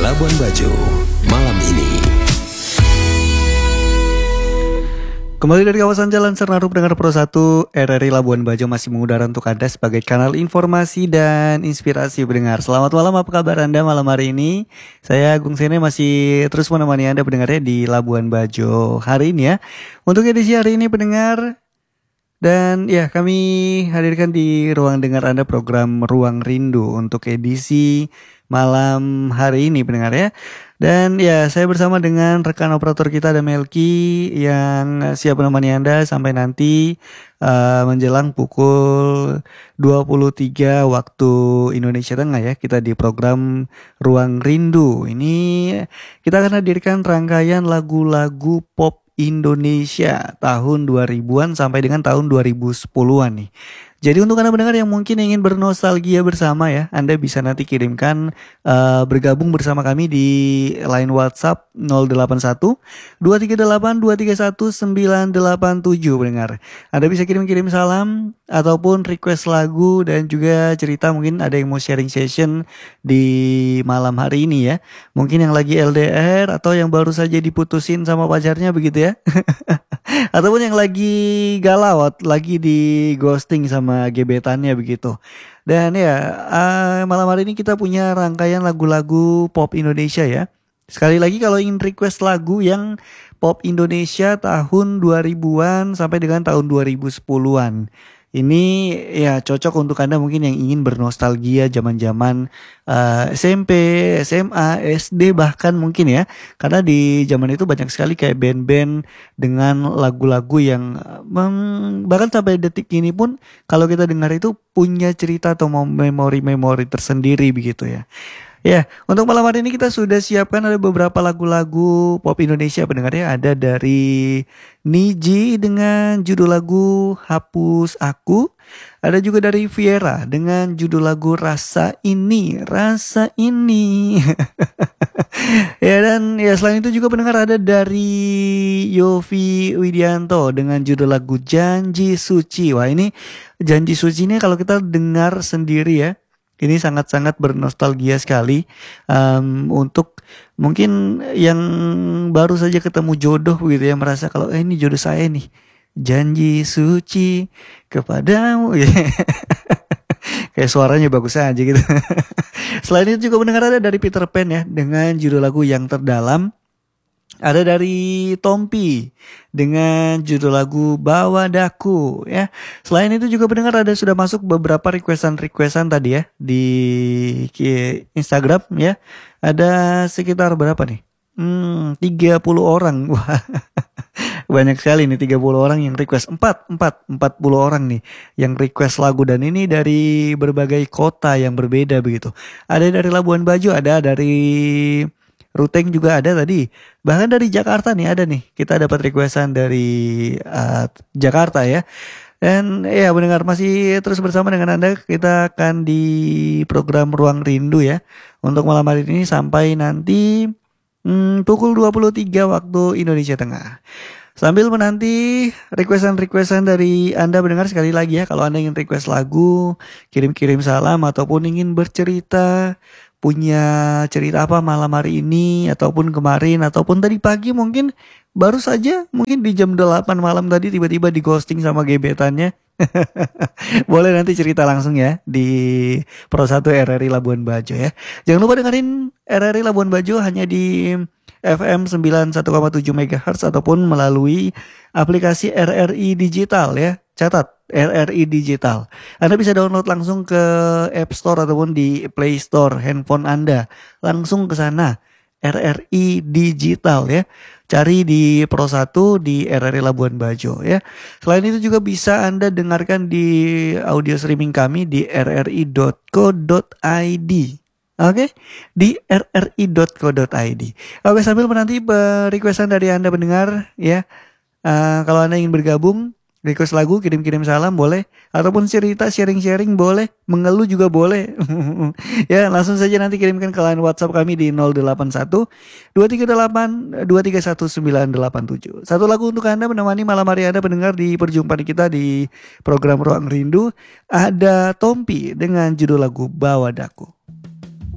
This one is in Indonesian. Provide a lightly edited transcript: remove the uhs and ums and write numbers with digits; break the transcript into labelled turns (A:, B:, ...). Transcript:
A: Labuan Bajo malam ini.
B: Kembali dari kawasan Jalan Sernaru, pendengar Pro 1 RRI Labuan Bajo masih mengudara untuk Anda sebagai kanal informasi dan inspirasi pendengar. Selamat malam, apa kabar Anda malam hari ini? Saya Agung Sene masih terus menemani Anda pendengarnya di Labuan Bajo hari ini ya. Untuk edisi hari ini pendengar, dan ya kami hadirkan di ruang dengar Anda program Ruang Rindu untuk edisi malam hari ini pendengar ya. Dan ya saya bersama dengan rekan operator kita ada Melki yang siap menemani Anda sampai nanti menjelang pukul 23 waktu Indonesia Tengah ya. Kita di program Ruang Rindu. Ini kita akan hadirkan rangkaian lagu-lagu pop Indonesia tahun 2000-an sampai dengan tahun 2010-an nih. Jadi untuk Anda pendengar yang mungkin ingin bernostalgia bersama ya, Anda bisa nanti kirimkan bergabung bersama kami di line WhatsApp 081 238 231 987 pendengar. Anda bisa kirim-kirim salam ataupun request lagu dan juga cerita, mungkin ada yang mau sharing session di malam hari ini ya. Mungkin yang lagi LDR atau yang baru saja diputusin sama pacarnya begitu ya. Ataupun yang lagi galau, lagi di ghosting sama gebetannya begitu. Dan ya malam hari ini kita punya rangkaian lagu-lagu pop Indonesia ya. Sekali lagi kalau ingin request lagu yang pop Indonesia tahun 2000-an sampai dengan tahun 2010-an. Ini ya cocok untuk Anda mungkin yang ingin bernostalgia zaman-zaman SMP, SMA, SD bahkan mungkin ya. Karena di zaman itu banyak sekali kayak band-band dengan lagu-lagu yang bahkan sampai detik ini pun kalau kita dengar itu punya cerita atau memori-memori tersendiri begitu ya. Ya, untuk malam hari ini kita sudah siapkan ada beberapa lagu-lagu pop Indonesia pendengarnya. Ada dari Niji dengan judul lagu Hapus Aku. Ada juga dari Viera dengan judul lagu Rasa Ini, Rasa Ini. Ya, dan ya selain itu juga pendengar ada dari Yofi Widianto dengan judul lagu Janji Suci. Wah, ini Janji Suci ini kalau kita dengar sendiri ya, ini sangat-sangat bernostalgia sekali untuk mungkin yang baru saja ketemu jodoh gitu ya, merasa kalau ini jodoh saya nih. Janji suci kepadamu. Kayak suaranya bagus aja gitu. Selain itu juga mendengar ada dari Peter Pan ya dengan judul lagu Yang Terdalam. Ada dari Tompi dengan judul lagu Bawa Daku ya. Selain itu juga pendengar ada sudah masuk beberapa requestan tadi ya di Instagram ya. Ada sekitar berapa nih? 30 orang. Wah. Banyak sekali nih 30 orang yang request. 40 orang nih yang request lagu, dan ini dari berbagai kota yang berbeda begitu. Ada dari Labuan Bajo, ada dari Ruteng juga ada tadi. Bahkan dari Jakarta nih ada nih. Kita dapat requestan dari Jakarta ya. Dan ya mendengar masih terus bersama dengan Anda. Kita akan di program Ruang Rindu ya. Untuk malam hari ini sampai nanti pukul 23 waktu Indonesia Tengah. Sambil menanti requestan dari Anda mendengar, sekali lagi ya, kalau Anda ingin request lagu, kirim-kirim salam ataupun ingin bercerita, punya cerita apa malam hari ini ataupun kemarin ataupun tadi pagi, mungkin baru saja mungkin di jam 8 malam tadi tiba-tiba di ghosting sama gebetannya. Boleh nanti cerita langsung ya di Pro 1 RRI Labuan Bajo ya. Jangan lupa dengerin RRI Labuan Bajo hanya di FM 91,7 MHz ataupun melalui aplikasi RRI Digital ya. Catat, RRI Digital. Anda bisa download langsung ke App Store ataupun di Play Store handphone Anda. Langsung ke sana, RRI Digital ya. Cari di Pro 1 di RRI Labuan Bajo ya. Selain itu juga bisa Anda dengarkan di audio streaming kami di rri.co.id. Oke, di rri.co.id. Oke, sambil menanti requestan dari Anda mendengar ya. Kalau Anda ingin bergabung, request lagu, kirim-kirim salam boleh, ataupun cerita, sharing-sharing boleh, mengeluh juga boleh. Ya, langsung saja nanti kirimkan ke line WhatsApp kami di 081 238 231 987. Satu lagu untuk Anda menemani malam hari Anda mendengar di perjumpaan kita di program Ruang Rindu. Ada Tompi dengan judul lagu Bawa Daku.